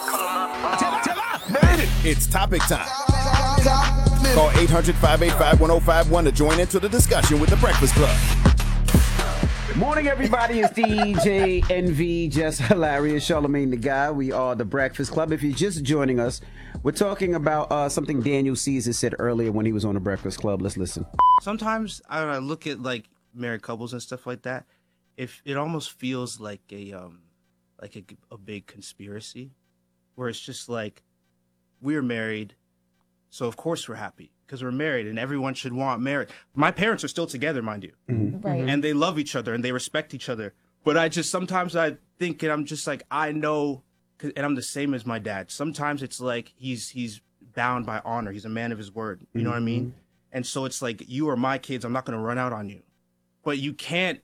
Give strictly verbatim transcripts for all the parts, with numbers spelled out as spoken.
It's topic time. Call eight hundred, five eight five, one oh five one to join into the discussion with The Breakfast Club. Morning, everybody. It's D J N V, just hilarious. Charlamagne the Guy. We are The Breakfast Club. If you're just joining us, we're talking about uh, something Daniel Caesar said earlier when he was on The Breakfast Club. Let's listen. Sometimes I look at like married couples and stuff like that. If it almost feels like a um like a, a big conspiracy, where it's just like we're married, so of course we're happy because we're married, and everyone should want marriage. My parents are still together, mind you, Mm-hmm. Right. and they love each other and they respect each other. But I just sometimes I think, and I'm just like I know, 'cause- and I'm the same as my dad. Sometimes it's like he's he's bound by honor. He's a man of his word. You know what I mean? And so it's like you are my kids. I'm not going to run out on you, but you can't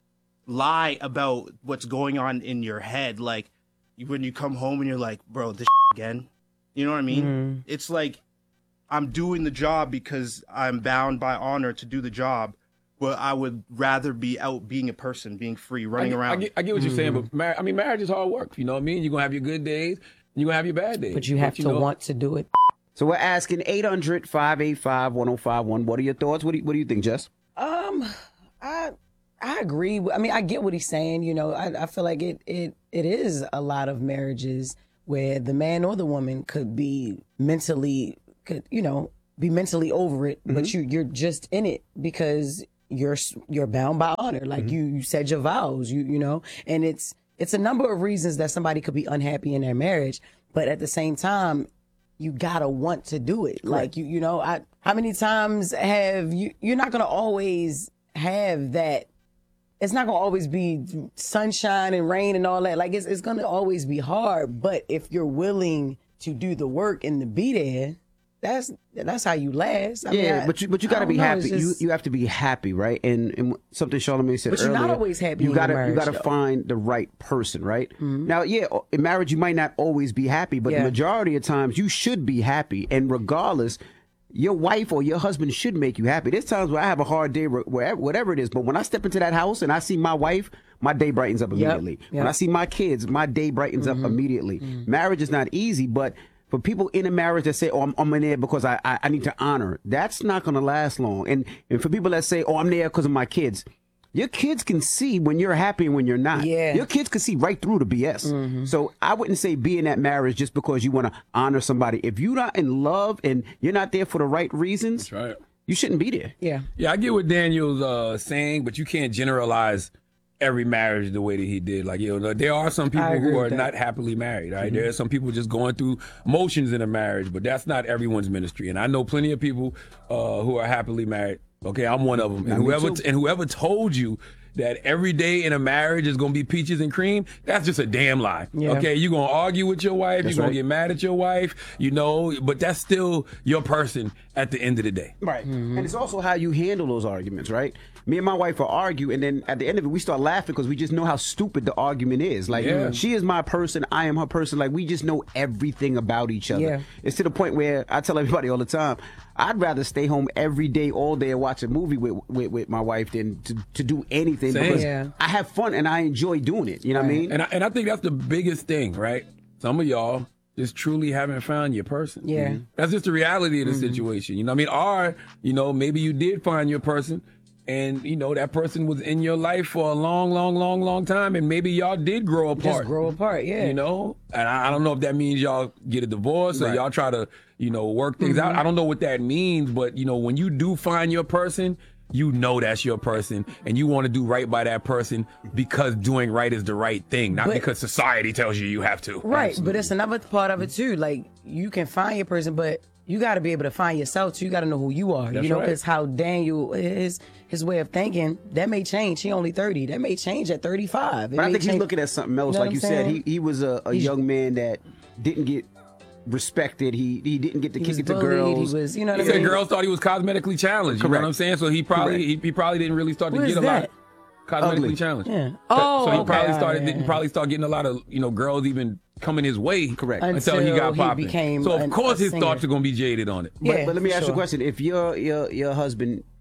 lie about what's going on in your head. Like when you come home and you're like, bro, this again. You know what I mean? Mm-hmm. It's like I'm doing the job because I'm bound by honor to do the job, but I would rather be out being a person, being free, running I get, around. I get, I get what you're saying, but mar- I mean, marriage is hard work. You know what I mean? You're going to have your good days, and you're going to have your bad days. But you have to know, want to do it. So we're asking eight hundred, five eight five, one oh five one. What are your thoughts? What do you, what do you think, Jess? Um, I I agree. I mean, I get what he's saying. You know, I, I feel like it, it it is a lot of marriages where the man or the woman could be mentally, could you know, be mentally over it, but you you're just in it because you're you're bound by honor, like you you said your vows, you you know, and it's it's a number of reasons that somebody could be unhappy in their marriage, but at the same time, you gotta want to do it. Like you you know, I how many times have you? You're not gonna always have that. It's not gonna always be sunshine and rain and all that. Like it's it's gonna always be hard. But if you're willing to do the work and to be there, that's that's how you last. I yeah, mean, I- but you but you I got to don't be know, happy. it's just- You you have to be happy, right? And and something Charlamagne said But you're earlier. not always happy You in gotta your you marriage, gotta though. find the right person, right? Now, yeah, in marriage you might not always be happy, but Yeah. the majority of times you should be happy, and regardless. Your wife or your husband should make you happy. There's times where I have a hard day, wherever, whatever it is. But when I step into that house and I see my wife, my day brightens up immediately. When yep. I see my kids, my day brightens up immediately. Marriage is not easy, but for people in a marriage that say, "Oh, I'm, I'm in there because I, I I need to honor," that's not going to last long. And and for people that say, "Oh, I'm there because of my kids." Your kids can see when you're happy and when you're not. Yeah. Your kids can see right through the B S. So I wouldn't say be in that marriage just because you want to honor somebody. If you're not in love and you're not there for the right reasons, That's right. you shouldn't be there. Yeah. Yeah, I get what Daniel's uh, saying, but you can't generalize every marriage the way that he did. Like, you know, there are some people agree who are with that. not happily married, right? There are some people just going through motions in a marriage, but that's not everyone's ministry. And I know plenty of people uh, who are happily married. Okay, I'm one of them. And me whoever too. and whoever told you that every day in a marriage is going to be peaches and cream, that's just a damn lie. Yeah. Okay, you're going to argue with your wife, That's you're going right. to get mad at your wife, you know, but that's still your person at the end of the day. Right. And it's also how you handle those arguments, right? Me and my wife will argue, and then at the end of it, we start laughing because we just know how stupid the argument is. Like, Yeah. she is my person, I am her person. Like, we just know everything about each other. Yeah. It's to the point where I tell everybody all the time, I'd rather stay home every day, all day, and watch a movie with with, with my wife than to, to do anything Same. because Yeah. I have fun and I enjoy doing it. You know what I mean? And I, and I think that's the biggest thing, right? Some of y'all just truly haven't found your person. Yeah. Mm-hmm. That's just the reality of the situation. You know what I mean? Or, you know, maybe you did find your person and, you know, that person was in your life for a long, long, long, long time and maybe y'all did grow apart. Just grow apart. Yeah. You know? And I, I don't know if that means y'all get a divorce or Right. y'all try to, you know, work things out. I don't know what that means, but, you know, when you do find your person, you know that's your person and you want to do right by that person because doing right is the right thing, not But- because society tells you you have to. Right, but it's another part of it too. Like you can find your person, but you got to be able to find yourself too. You got to know who you are. That's you know, right. because how Daniel is, his way of thinking that may change. He only thirty. That may change at thirty-five. It But I may think he's change- looking at something else. You know Like what you I'm said, saying? he, he was a, a He's- young man that didn't get respected. He he didn't get to He kick was it to bullied. girls. He was, you know what He I said mean? girls thought he was cosmetically challenged. You know Correct. what I'm saying? So he probably Correct. he, he probably didn't really start to What get is a lot that? cosmetically Ugly. challenged. Yeah. So- Oh, so he okay. probably All started right. didn't probably start getting a lot of, you know, girls even coming his way. Correct. Until, he Until got he popping. became So of an- course a his singer. thoughts are gonna be jaded on it. But, Yeah, but let me for ask you sure. a question. If your your your husband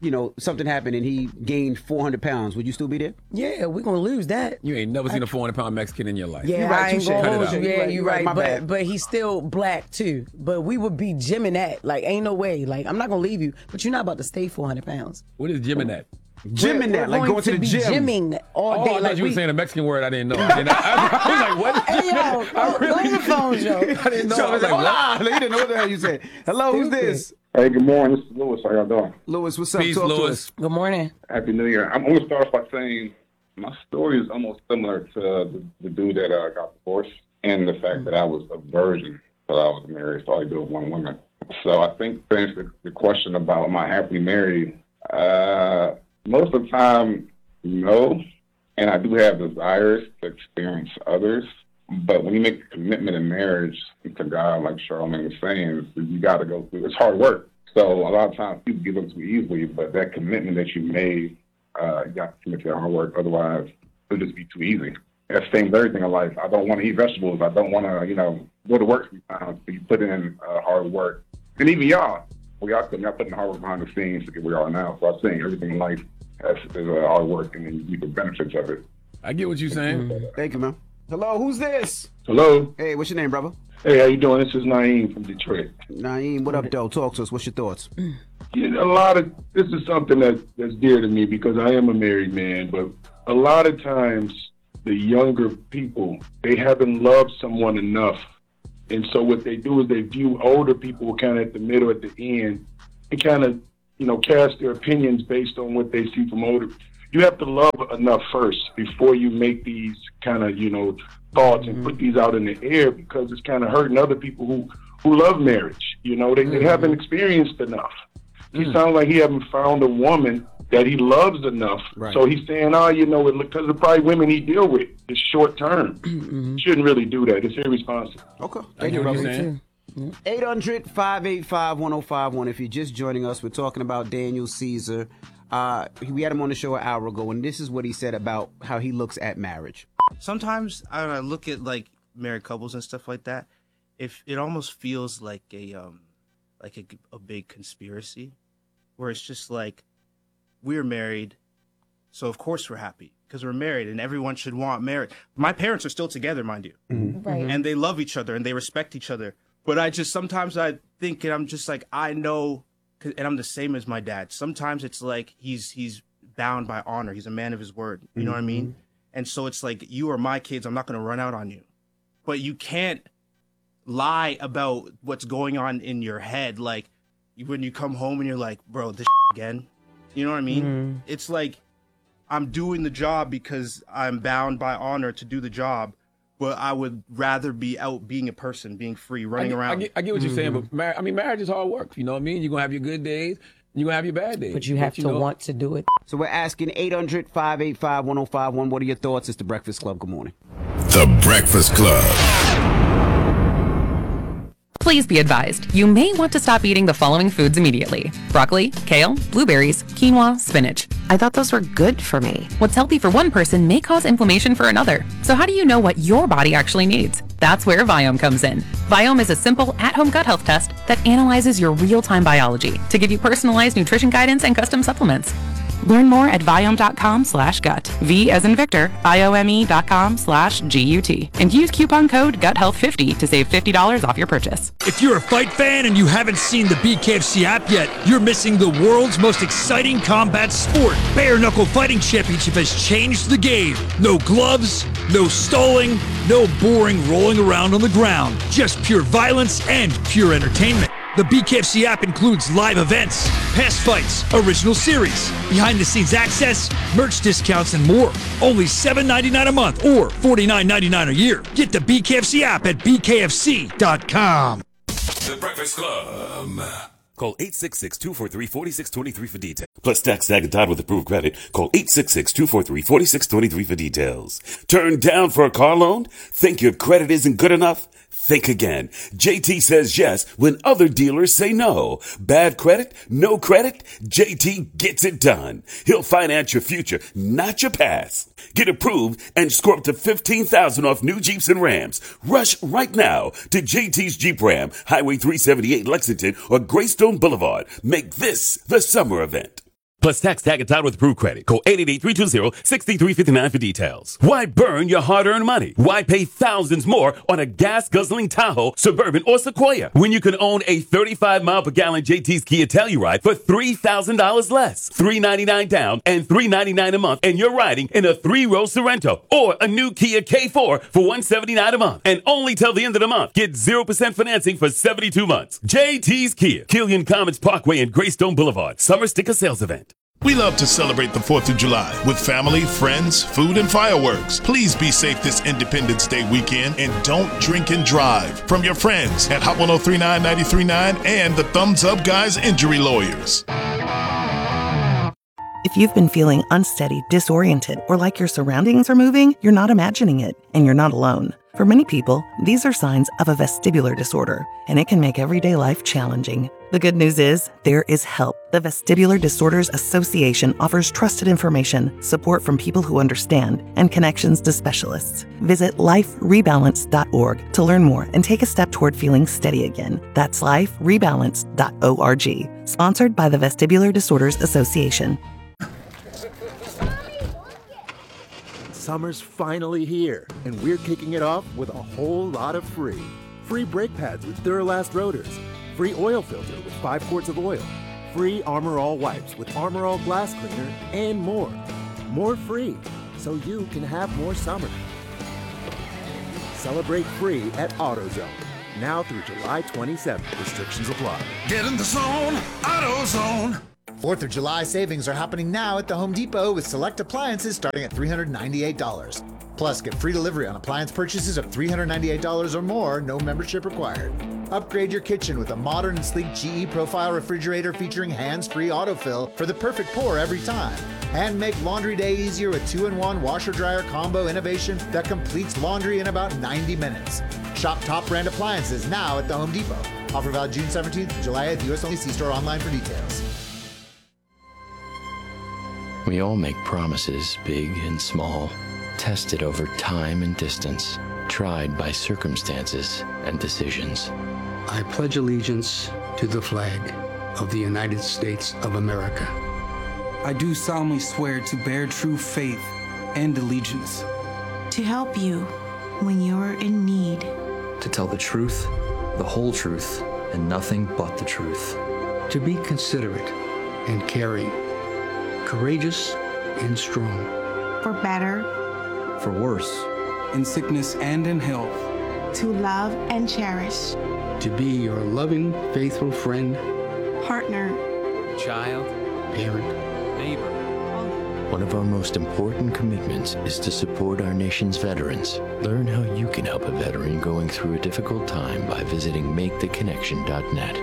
you know, something happened and he gained four hundred pounds, would you still be there? Yeah, we're gonna lose that. You ain't never seen a four hundred pound Mexican in your life. Yeah, You right, I ain't touche. gonna Cut it hold out. you. You Yeah, right, you you right, right. my But bad. but he's still black too. But we would be gymming that. Like, ain't no way. Like, I'm not gonna leave you, but you're not about to stay four hundred pounds. What is gymming at? Gym in We're that, like going to the be gym. gymming all Oh, day. I thought like you we, were saying a Mexican word I didn't know. And I, I, I was like, what? Hey, yo, I go really on the phone, Joe. I didn't know. So I was like, hold what? on. You didn't know what the hell you said. Hello, who's this? Hey, good morning. This is Lewis. How y'all doing? Lewis, what's up? Peace, Talk to Lewis. us. Good morning. Happy New Year. I'm going to start off by saying my story is almost similar to the, the dude that uh, got divorced, and the fact that I was a virgin till I was married, so I do with one woman. So I think to answer the, the question about am I happily married, uh, most of the time, no. And I do have desires to experience others. But when you make a commitment in marriage to God, like Charlamagne was saying, you got to go through. It's hard work. So a lot of times people give up too easily, but that commitment that you made, uh, you got to commit to that hard work. Otherwise, it'll just be too easy. That's the same with everything in life. I don't want to eat vegetables. I don't want to, you know, go to work sometimes. So you put in uh, hard work. And even y'all, we all put, putting hard work behind the scenes to get where we are now. So I'm saying everything in life has, is uh, hard work, and then you reap the benefits of it. I get what you're saying. Thank you, man. Hello, who's this? Hello. Hey, what's your name, brother? Hey, how you doing? This is Naeem from Detroit. Naeem, what up, though? Talk to us. What's your thoughts? You know, a lot of this is something that that's dear to me because I am a married man. But a lot of times, the younger people, they haven't loved someone enough, and so what they do is they view older people kind of at the middle, at the end, and kind of, you know, cast their opinions based on what they see from older. You have to love enough first before you make these kind of, you know, thoughts and put these out in the air, because it's kind of hurting other people who, who love marriage. You know, they, they haven't experienced enough. He sounds like he haven't found a woman that he loves enough. Right. So he's saying, oh, you know, because of probably women he deal with, it's short term. Shouldn't really do that. It's irresponsible. Okay. I Thank get you, what you're brother. saying. eight hundred, five eight five, one oh five one. If you're just joining us, we're talking about Daniel Caesar. Uh, we had him on the show an hour ago, and this is what he said about how he looks at marriage. Sometimes I, I look at like married couples and stuff like that. If it almost feels like a um, like a, a big conspiracy, where it's just like we're married, so of course we're happy because we're married, and everyone should want marriage. My parents are still together, mind you, Right. and they love each other and they respect each other. But I just sometimes I think, and I'm just like I know, 'cause- and I'm the same as my dad. Sometimes it's like he's he's bound by honor. He's a man of his word. You know what I mean? And so it's like, you are my kids. I'm not going to run out on you. But you can't lie about what's going on in your head. Like when you come home and you're like, bro, this again. You know what I mean? It's like I'm doing the job because I'm bound by honor to do the job. But I would rather be out being a person, being free, I running get, around. I get, I get what you're saying, but mar- I mean, marriage is hard work. You know what I mean? You're gonna have your good days, you're gonna have your bad days. But you have to know, want to do it. So we're asking eight hundred, five eight five, one oh five one. What are your thoughts? It's The Breakfast Club. Good morning. The Breakfast Club. Please be advised, you may want to stop eating the following foods immediately. Broccoli, kale, blueberries, quinoa, spinach. I thought those were good for me. What's healthy for one person may cause inflammation for another. So how do you know what your body actually needs? That's where Viome comes in. Viome is a simple at-home gut health test that analyzes your real-time biology to give you personalized nutrition guidance and custom supplements. Learn more at Viome.com slash gut. V as in Victor, I-O-M-E dot com slash G-U-T. And use coupon code gut health fifty to save fifty dollars off your purchase. If you're a fight fan and you haven't seen the B K F C app yet, you're missing the world's most exciting combat sport. Bare Knuckle Fighting Championship has changed the game. No gloves, no stalling, no boring rolling around on the ground. Just pure violence and pure entertainment. The B K F C app includes live events, past fights, original series, behind-the-scenes access, merch discounts, and more. Only seven ninety-nine a month or forty-nine ninety-nine a year. Get the B K F C app at B K F C dot com. The Breakfast Club. Call eight six six, two four three, four six two three for details. Plus, tax tag and tied with approved credit. Call eight six six, two four three, four six two three for details. Turned down for a car loan? Think your credit isn't good enough? Think again. J T says yes when other dealers say no. Bad credit? No credit? J T gets it done. He'll finance your future, not your past. Get approved and score up to fifteen thousand dollars off new Jeeps and Rams. Rush right now to J T's Jeep Ram, Highway three seventy-eight Lexington or Greystone Boulevard. Make this the summer event. Plus tax tag and title with approved credit. Call eight eight eight, three two zero, six three five nine for details. Why burn your hard-earned money? Why pay thousands more on a gas-guzzling Tahoe, Suburban, or Sequoia when you can own a thirty-five mile per gallon J T's Kia Telluride for three thousand dollars less? three ninety-nine down and three ninety-nine a month, and you're riding in a three-row Sorento or a new Kia K four for one seventy-nine a month. And only till the end of the month, get zero percent financing for seventy-two months. J T's Kia, Killian Commons Parkway and Greystone Boulevard. Summer sticker sales event. We love to celebrate the fourth of July with family, friends, food, and fireworks. Please be safe this Independence Day weekend and don't drink and drive. From your friends at Hot one oh three nine, ninety-three point nine and the Thumbs Up Guys Injury Lawyers. If you've been feeling unsteady, disoriented, or like your surroundings are moving, you're not imagining it, and you're not alone. For many people, these are signs of a vestibular disorder, and it can make everyday life challenging. The good news is, there is help. The Vestibular Disorders Association offers trusted information, support from people who understand, and connections to specialists. Visit life rebalance dot org to learn more and take a step toward feeling steady again. That's life rebalance dot org. Sponsored by the Vestibular Disorders Association. Summer's finally here, and we're kicking it off with a whole lot of free. Free brake pads with Duralast rotors. Free oil filter with five quarts of oil. Free Armor All wipes with Armor All glass cleaner, and more. More free, so you can have more summer. Celebrate free at AutoZone. Now through July twenty-seventh. Restrictions apply. Get in the zone, AutoZone. fourth of July savings are happening now at the Home Depot with select appliances starting at three hundred ninety-eight dollars. Plus, get free delivery on appliance purchases of three hundred ninety-eight dollars or more, no membership required. Upgrade your kitchen with a modern and sleek G E Profile refrigerator featuring hands-free autofill for the perfect pour every time. And make laundry day easier with two in one washer-dryer combo innovation that completes laundry in about ninety minutes. Shop top brand appliances now at the Home Depot. Offer valid June seventeenth to July eighth, U S only. See store online for details. We all make promises, big and small, tested over time and distance, tried by circumstances and decisions. I pledge allegiance to the flag of the United States of America. I do solemnly swear to bear true faith and allegiance. To help you when you're in need. To tell the truth, the whole truth, and nothing but the truth. To be considerate and caring, courageous and strong. For better. For worse. In sickness and in health. To love and cherish. To be your loving, faithful friend. Partner. Child. Parent. Neighbor. One of our most important commitments is to support our nation's veterans. Learn how you can help a veteran going through a difficult time by visiting make the connection dot net.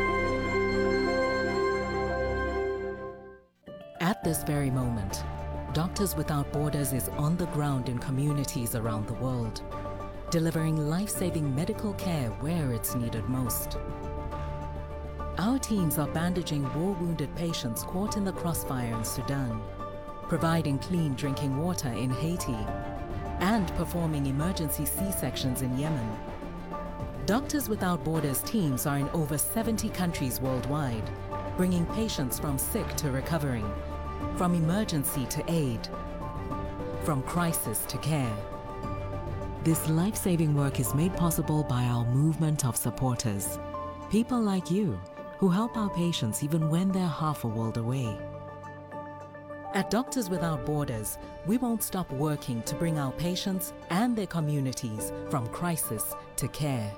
At this very moment, Doctors Without Borders is on the ground in communities around the world, delivering life-saving medical care where it's needed most. Our teams are bandaging war-wounded patients caught in the crossfire in Sudan, providing clean drinking water in Haiti, and performing emergency C-sections in Yemen. Doctors Without Borders teams are in over seventy countries worldwide, bringing patients from sick to recovering, from emergency to aid, from crisis to care. This life-saving work is made possible by our movement of supporters, people like you who help our patients even when they're half a world away. At Doctors Without Borders, we won't stop working to bring our patients and their communities from crisis to care.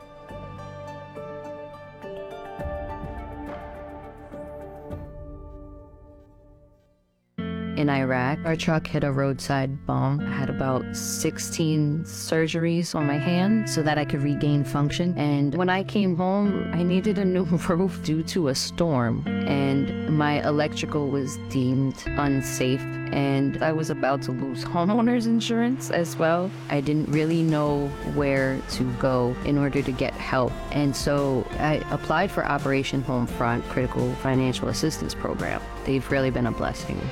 In Iraq, our truck hit a roadside bomb. I had about sixteen surgeries on my hand so that I could regain function. And when I came home, I needed a new roof due to a storm. And my electrical was deemed unsafe. And I was about to lose homeowner's insurance as well. I didn't really know where to go in order to get help. And so I applied for Operation Homefront Critical Financial Assistance Program. They've really been a blessing.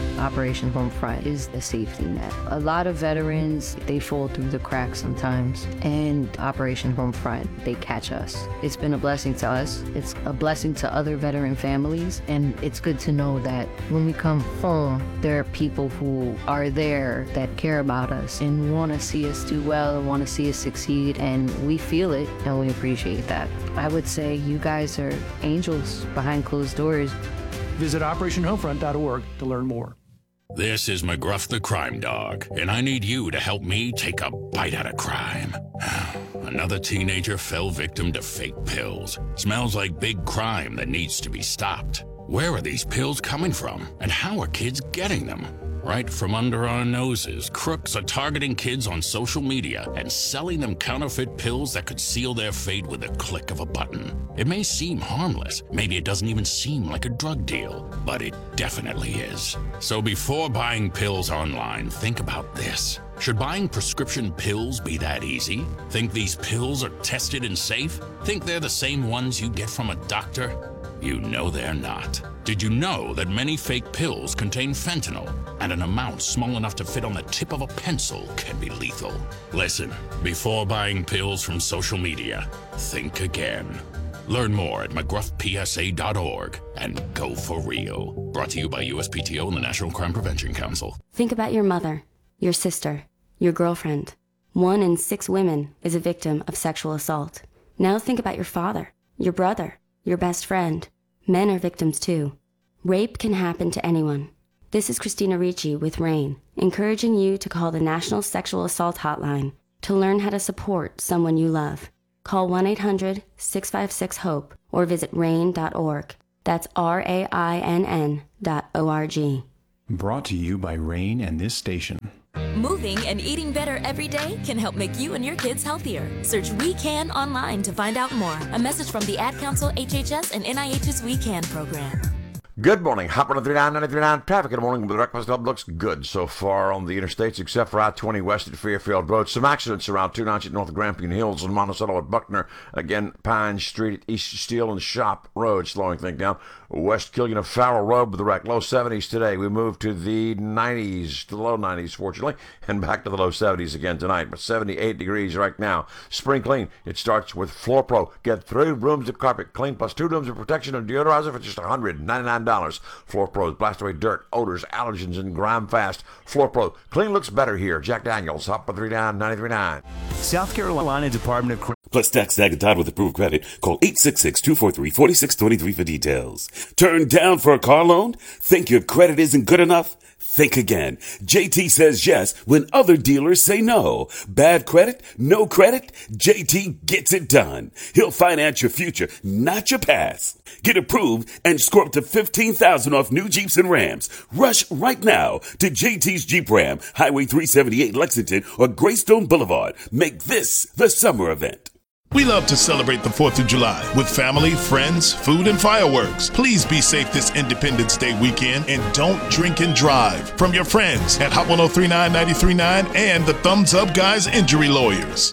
Operation Homefront is the safety net. A lot of veterans, they fall through the cracks sometimes, and Operation Homefront, they catch us. It's been a blessing to us. It's a blessing to other veteran families, and it's good to know that when we come home, there are people who are there that care about us and want to see us do well and want to see us succeed, and we feel it, and we appreciate that. I would say you guys are angels behind closed doors. Visit operation homefront dot org to learn more. This is McGruff the Crime Dog, and I need you to help me take a bite out of crime. Another teenager fell victim to fake pills. Smells like big crime that needs to be stopped. Where are these pills coming from, and how are kids getting them? Right from under our noses, crooks are targeting kids on social media and selling them counterfeit pills that could seal their fate with a click of a button. It may seem harmless, maybe it doesn't even seem like a drug deal, but it definitely is. So before buying pills online, think about this. Should buying prescription pills be that easy? Think these pills are tested and safe? Think they're the same ones you get from a doctor? You know they're not. Did you know that many fake pills contain fentanyl, and an amount small enough to fit on the tip of a pencil can be lethal? Listen, before buying pills from social media, think again. Learn more at mcgruff p s a dot org and go for real. Brought to you by U S P T O and the National Crime Prevention Council. Think about your mother, your sister, your girlfriend. One in six women is a victim of sexual assault. Now think about your father, your brother, your best friend. Men are victims too. Rape can happen to anyone. This is Christina Ricci with RAIN, encouraging you to call the National Sexual Assault Hotline to learn how to support someone you love. Call one eight hundred six five six HOPE or visit rain dot org. That's R A I N N dot O R G. Brought to you by RAIN and this station. Moving and eating better every day can help make you and your kids healthier. Search We Can online to find out more. A message from the Ad Council, H H S, and N I H's We Can program. Good morning. Hot one oh three nine, ninety-three point nine traffic in the morning with the Breakfast Club. Looks good so far on the interstates, except for I twenty west at Fairfield Road. Some accidents around two ninety north of Grampian Hills and Monticello at Buckner. Again, Pine Street at East Steel and Shop Road, slowing things down. West Killian of Farrell Road with the wreck. Low seventies today. We moved to the nineties, to the low nineties, fortunately, and back to the low seventies again tonight. But seventy-eight degrees right now. Spring Clean. It starts with Floor Pro. Get three rooms of carpet clean plus two rooms of protection and deodorizer for just one hundred ninety-nine dollars. Floor Pros blast away dirt, odors, allergens, and grime fast. Floor Pro. Clean looks better here. Jack Daniels, Hot one oh three nine, ninety-three point nine. South Carolina Department of... Plus tax tag and Todd with approved credit. Call eight six six, two four three, four six two three for details. Turned down for a car loan? Think your credit isn't good enough? Think again. J T says yes when other dealers say no. Bad credit? No credit? J T gets it done. He'll finance your future, not your past. Get approved and score up to fifteen thousand dollars off new Jeeps and Rams. Rush right now to J T's Jeep Ram, Highway three seventy-eight, Lexington, or Greystone Boulevard. Make this the summer event. We love to celebrate the fourth of July with family, friends, food, and fireworks. Please be safe this Independence Day weekend and don't drink and drive. From your friends at Hot one oh three nine, ninety-three point nine and the Thumbs Up Guys Injury Lawyers.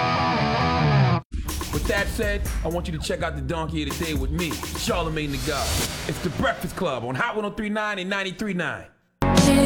With that said, I want you to check out the Donkey of the Day with me, Charlamagne the God. It's the Breakfast Club on Hot one oh three point nine and ninety-three point nine.